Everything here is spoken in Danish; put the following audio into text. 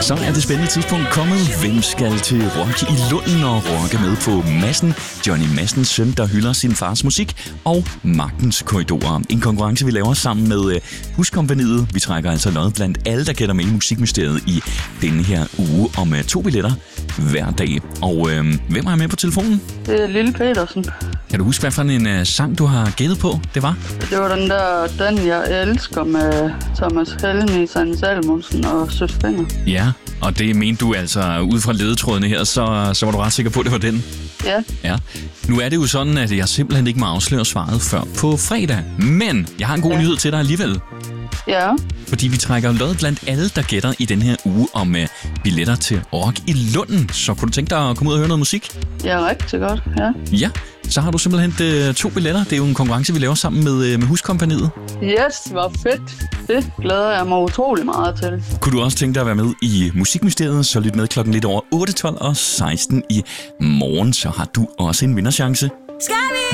Så er det spændende tidspunkt kommet. Hvem skal til Rock i Lunden og rocke med på Madsen? Johnny Madsens søn, der hylder sin fars musik, og Magtens Korridorer. En konkurrence, vi laver sammen med Huskompagniet. Vi trækker altså lod blandt alle, der gætter med i Musikmysteriet i denne her uge om 2 billetter hver dag. Og hvem er med på telefonen? Det er Lille Petersen. Kan du huske, hvad for en sang, du har gættet på, det var? Det var den jeg elsker med Thomas Helmi, Sanne Salmonsen og Søs Fenger. Ja, og det mente du altså ud fra ledetrådene her, så var du ret sikker på, at det var den? Ja. Nu er det jo sådan, at jeg simpelthen ikke må afsløre svaret før på fredag. Men jeg har en god nyhed til dig alligevel. Ja. Fordi vi trækker lod blandt alle, der gætter i den her uge om billetter til Rock i Lunden. Så kunne du tænke dig at komme ud og høre noget musik? Ja, rigtig godt, ja. Ja, så har du simpelthen 2 billetter. Det er jo en konkurrence, vi laver sammen med Huskompagniet. Yes, hvor fedt. Det glæder jeg mig utrolig meget til. Kunne du også tænke dig at være med i Musikmysteriet, så lyt med klokken lidt over 8, 12 og 16 i morgen, så har du også en vinderchance. Skal vi